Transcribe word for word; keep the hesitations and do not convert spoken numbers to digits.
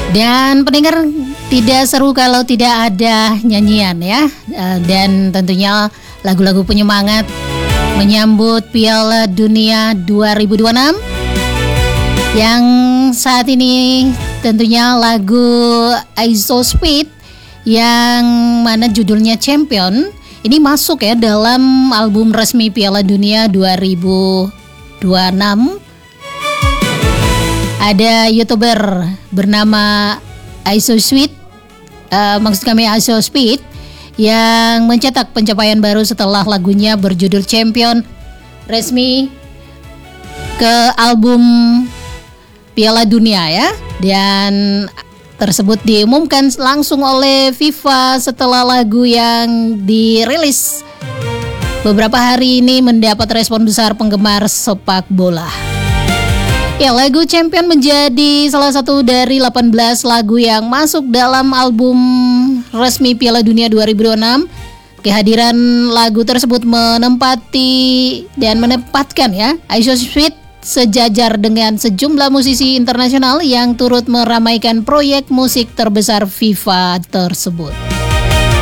Dan pendengar, tidak seru kalau tidak ada nyanyian ya. Dan tentunya lagu-lagu penyemangat menyambut Piala Dunia dua ribu dua puluh enam. Yang saat ini tentunya lagu I So Speed yang mana judulnya Champion. Ini masuk ya dalam album resmi Piala Dunia dua ribu dua puluh enam. Ada YouTuber bernama I So Sweet, uh, maksud kami I So Speed, yang mencetak pencapaian baru setelah lagunya berjudul Champion resmi ke album Piala Dunia ya. Dan tersebut diumumkan langsung oleh FIFA setelah lagu yang dirilis beberapa hari ini mendapat respon besar penggemar sepak bola. Ya, lagu Champion menjadi salah satu dari delapan belas lagu yang masuk dalam album resmi Piala Dunia dua ribu dua puluh enam. Kehadiran lagu tersebut menempati dan menempatkan ya I So Sweet sejajar dengan sejumlah musisi internasional yang turut meramaikan proyek musik terbesar FIFA tersebut.